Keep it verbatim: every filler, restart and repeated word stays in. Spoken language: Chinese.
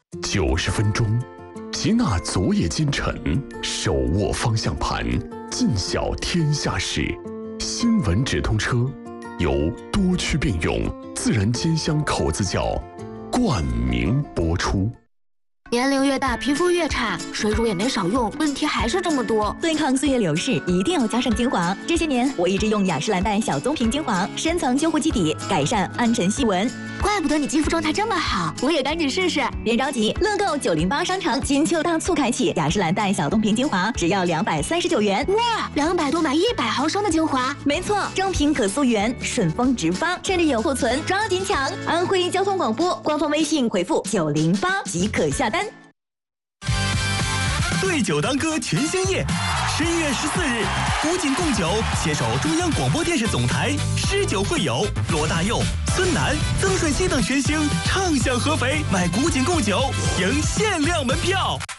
九十分钟，吸纳昨夜今晨，手握方向盘，尽晓天下事。新闻直通车，由多区并用自然煎香口子窖冠名播出。 年龄越大，皮肤越差，水乳也没少用，问题还是这么多。 对抗岁月流逝，一定要加上精华。这些年，我一直用雅诗兰黛小棕瓶精华，深层修护基底，改善暗沉细纹。 怪不得你肌肤状态这么好，我也赶紧试试。 别着急，乐购九零八商城金秋大促开启，雅诗兰黛小棕瓶精华只要两百三十九元。 哇，两百多买一百毫升的精华。 没错，正品可溯源，顺丰直发，趁着有库存，抓紧抢！安徽交通广播官方微信回复九零八即可下单。 对酒当歌全新夜，十一月十四日，古井贡酒携手中央广播电视总台，诗酒会友，罗大佑、孙楠、曾舜晞等全星畅享合肥，买古井贡酒赢限量门票。